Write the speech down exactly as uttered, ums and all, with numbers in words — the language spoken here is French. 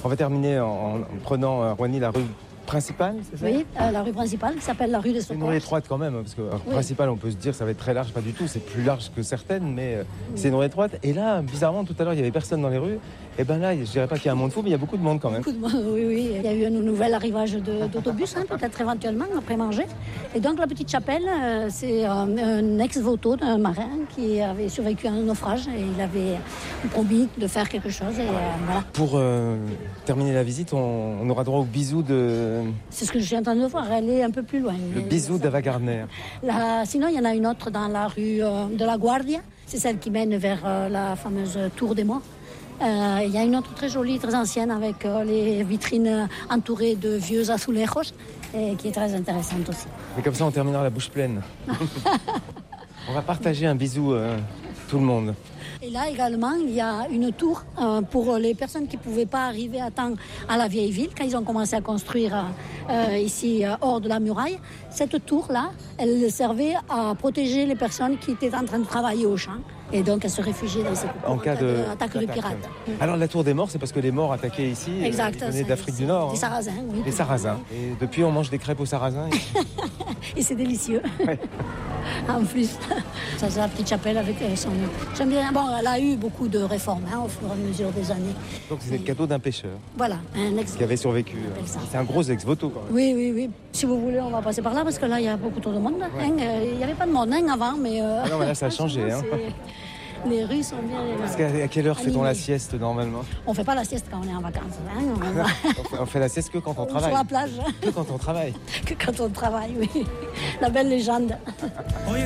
On va terminer en, en prenant, euh, Rouhani, la rue principale, c'est ça? Oui, euh, la rue principale qui s'appelle la rue des C'est une Secours. rue étroite quand même, parce que la rue Oui. principale, on peut se dire ça va être très large, pas du tout, c'est plus large que certaines, mais euh, c'est une rue étroite. Et là, bizarrement, tout à l'heure, il y avait personne dans les rues. Et ben là, je dirais pas qu'il y a un monde fou, mais il y a beaucoup de monde quand même. Beaucoup de monde, oui, oui. Il y a eu un nouvel arrivage de- d'autobus, hein, peut-être éventuellement, après manger. Et donc, la petite chapelle, euh, c'est euh, un ex-voto d'un marin qui avait survécu à un naufrage et il avait promis de faire quelque chose. Et euh, voilà. Pour euh, terminer la visite, on, on aura droit au bisou de... C'est ce que je suis en train de voir. Elle est un peu plus loin. Le bisou d'Ava Gardner. Là, sinon, il y en a une autre dans la rue euh, de la Guardia. C'est celle qui mène vers euh, la fameuse Tour des Morts. Euh, il y a une autre très jolie, très ancienne, avec euh, les vitrines entourées de vieux azulejos, et qui est très intéressante aussi. Et comme ça, on terminera la bouche pleine. On va partager un bisou, euh, tout le monde. Et là également, il y a une tour euh, pour les personnes qui ne pouvaient pas arriver à temps à la vieille ville, quand ils ont commencé à construire euh, ici, euh, hors de la muraille. Cette tour-là, elle servait à protéger les personnes qui étaient en train de travailler au champ. Et donc, elles se réfugiaient dans cette tour En cas de- d'attaque de, d'attaque. pirates. Alors, la tour des morts, c'est parce que les morts attaqués ici, euh, Exact. ils venaient c'est- d'Afrique c'est du Nord. Des hein. sarrasins, oui. Les sarrasins. Et depuis, on mange des crêpes aux sarrasins. Et c'est délicieux. Ouais. En plus, ça c'est la petite chapelle avec euh, son... J'aime bien. Bon, elle a eu beaucoup de réformes hein, au fur et à mesure des années. Donc, c'est le cadeau d'un pêcheur Voilà, un ex... qui avait survécu. Appelle ça. C'est un gros ex-voto, quand même. Oui, oui, oui. Si vous voulez, on va passer par là parce que là, il y a beaucoup trop de monde. hein. Euh, Il n'y avait pas de monde hein, avant, mais... euh, Ah non, mais là, ça a changé, hein. c'est- Les rues sont bien... Parce qu'à à quelle heure fait-on Animé. la sieste, normalement? On ne fait pas la sieste quand on est en vacances. Hein. On, va... on, fait, on fait la sieste que quand on on travaille. sur la plage, hein, Que quand on travaille. que quand on travaille, oui. La belle légende. Hoy